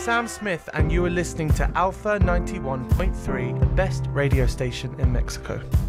Sam Smith, and you are listening to Alpha 91.3, the best radio station in Mexico.